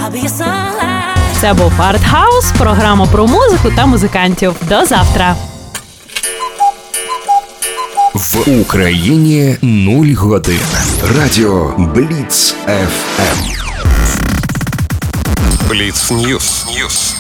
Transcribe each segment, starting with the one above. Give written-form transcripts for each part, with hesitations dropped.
Це був Артхаус, програма про музику та музикантів. До завтра. В Україні 0 годин. Радіо Бліц FM. Бліц Ньюс.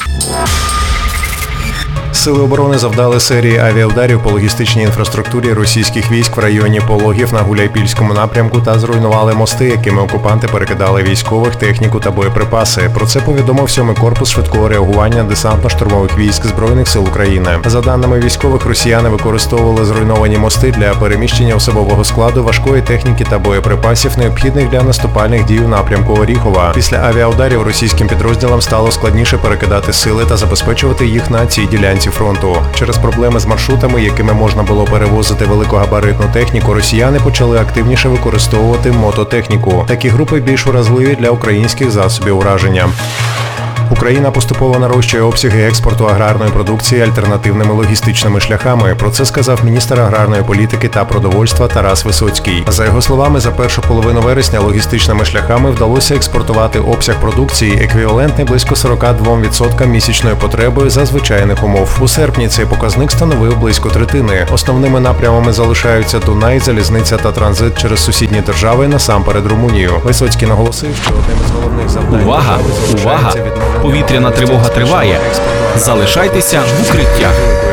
Сили оборони завдали серії авіаударів по логістичній інфраструктурі російських військ в районі Пологів на Гуляйпільському напрямку та зруйнували мости, якими окупанти перекидали військових, техніку та боєприпаси. Про це повідомив 7-й корпус швидкого реагування десантно-штурмових військ Збройних сил України. За даними військових, росіяни використовували зруйновані мости для переміщення особового складу, важкої техніки та боєприпасів, необхідних для наступальних дій у напрямку Оріхова. Після авіаударів російським підрозділам стало складніше перекидати сили та забезпечувати їх на цій ділянці фронту. Через проблеми з маршрутами, якими можна було перевозити великогабаритну техніку, росіяни почали активніше використовувати мототехніку. Такі групи більш уразливі для українських засобів ураження. Україна поступово нарощує обсяги експорту аграрної продукції альтернативними логістичними шляхами. Про це сказав міністр аграрної політики та продовольства Тарас Висоцький. За його словами, за першу половину вересня логістичними шляхами вдалося експортувати обсяг продукції, еквівалентний близько 42% місячної потреби за звичайних умов. У серпні цей показник становив близько третини. Основними напрямами залишаються Дунай, залізниця та транзит через сусідні держави, насамперед Румунію. Висоцький наголосив, що одним із головних завдань Увага! Повітряна тривога триває. Залишайтеся в укриттях.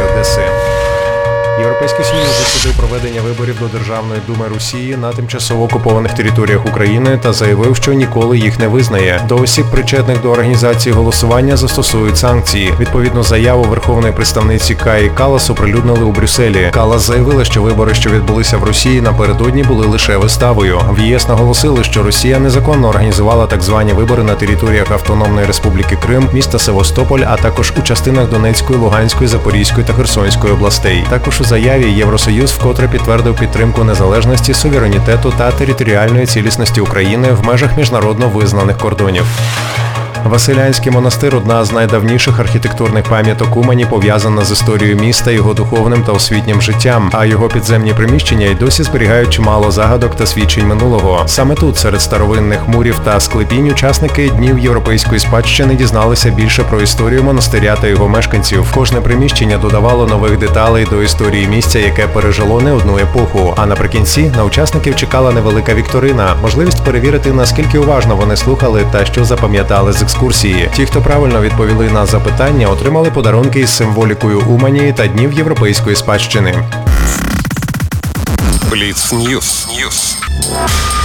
Європейський Союз засудив проведення виборів до Державної думи Росії на тимчасово окупованих територіях України та заявив, що ніколи їх не визнає. До осіб, причетних до організації голосування, застосують санкції. Відповідну заяву верховної представниці Каї Каллас оприлюднили у Брюсселі. Каллас заявила, що вибори, що відбулися в Росії напередодні, були лише виставою. В ЄС наголосили, що Росія незаконно організувала так звані вибори на територіях Автономної Республіки Крим, міста Севастополь, а також у частинах Донецької, Луганської, Запорізької та Херсонської областей. Також у заяві Євросоюз вкотре підтвердив підтримку незалежності, суверенітету та територіальної цілісності України в межах міжнародно визнаних кордонів. Василянський монастир – одна з найдавніших архітектурних пам'яток Умані, пов'язана з історією міста, його духовним та освітнім життям, а його підземні приміщення й досі зберігають чимало загадок та свідчень минулого. Саме тут, серед старовинних мурів та склепінь, учасники Днів європейської спадщини дізналися більше про історію монастиря та його мешканців. Кожне приміщення додавало нових деталей до історії місця, яке пережило не одну епоху. А наприкінці на учасників чекала невелика вікторина – можливість перевірити, наскільки уважно вони слухали та що запам'ятали з екскурсії. Ті, хто правильно відповіли на запитання, отримали подарунки із символікою Умані та Днів європейської спадщини. Бліц Ньюс.